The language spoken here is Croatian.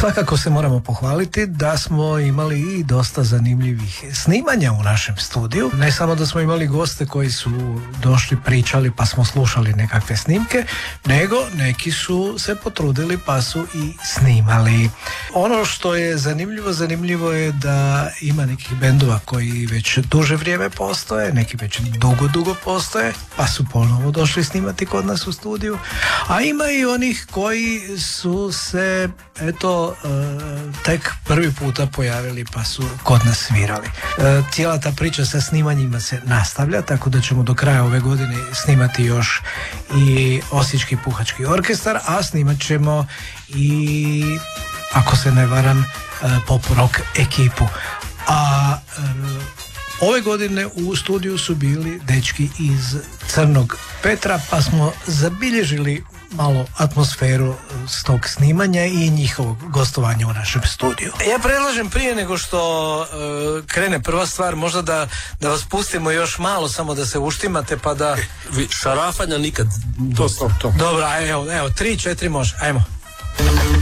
Svakako se moramo pohvaliti da smo imali i dosta zanimljivih snimanja u našem studiju. Ne samo da smo imali goste koji su došli, pričali pa smo slušali nekakve snimke, nego neki su se potrudili pa su i snimali. Ono što je zanimljivo je da ima nekih bendova koji već duže vrijeme postoje, neki već dugo postoje, pa su ponovo došli snimati kod nas u studiju, a ima i onih koji su se tek prvi puta pojavili pa su kod nas svirali. Cijela ta priča sa snimanjima se nastavlja, tako da ćemo do kraja ove godine snimati još i Osječki puhački orkestar, a snimat ćemo i, ako se ne varam, pop rock ekipu. A ove godine u studiju su bili dečki iz Crnog Petra, pa smo zabilježili malo atmosferu s tog snimanja i njihovog gostovanja u našem studiju. Ja predlažem prije nego što krene prva stvar, možda da vas pustimo još malo, samo da se uštimate pa da... Šarafanja nikad. To. Dobro, evo, 3-4 može, ajmo.